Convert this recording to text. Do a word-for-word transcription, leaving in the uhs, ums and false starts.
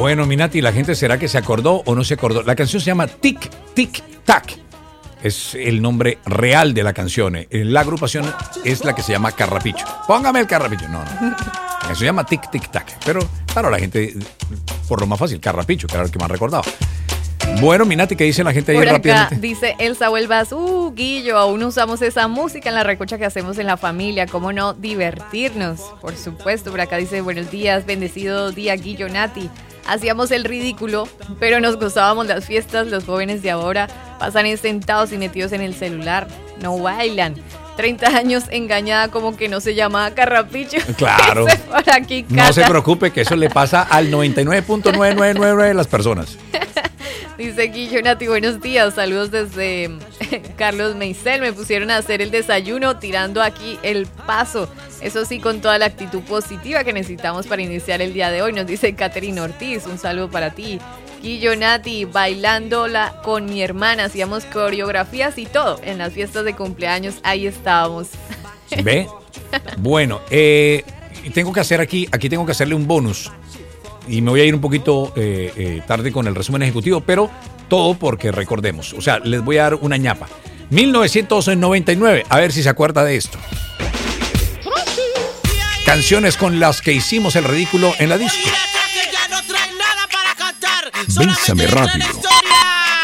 Bueno, Minati, ¿la gente será que se acordó o no se acordó? La canción se llama Tic, Tic, Tac. Es el nombre real de la canción. La agrupación es la que se llama Carrapicho. Póngame el Carrapicho. No, no. La canción se llama Tic, Tic, Tac. Pero, claro, la gente, por lo más fácil, Carrapicho, que era el que más recordaba. Bueno, Minati, ¿qué dice la gente ahí por acá, rápidamente? Dice Elsa Huelvas, uh, Guillo, aún usamos esa música en la recocha que hacemos en la familia, ¿cómo no divertirnos? Por supuesto, por acá dice, buenos días, bendecido día, Guillo, Nati. Hacíamos el ridículo, pero nos gozábamos las fiestas, los jóvenes de ahora pasan sentados y metidos en el celular, no bailan. treinta años engañada como que no se llama Carrapicho. Claro. Por aquí, no se preocupe que eso le pasa al noventa y nueve punto nueve nueve nueve de las personas. Dice Guillo, Nati, buenos días, saludos desde Carlos Meisel, me pusieron a hacer el desayuno tirando aquí el paso, eso sí, con toda la actitud positiva que necesitamos para iniciar el día de hoy, nos dice Catherine Ortiz, un saludo para ti. Guillo, Nati, bailándola con mi hermana, hacíamos coreografías y todo, en las fiestas de cumpleaños, ahí estábamos. ¿Ve? Bueno, eh, tengo que hacer aquí, aquí tengo que hacerle un bonus. Y me voy a ir un poquito eh, eh, tarde con el resumen ejecutivo, pero todo porque recordemos. O sea, les voy a dar una ñapa. mil novecientos noventa y nueve, a ver si se acuerda de esto. Canciones con las que hicimos el ridículo en la disco. Bésame Radio.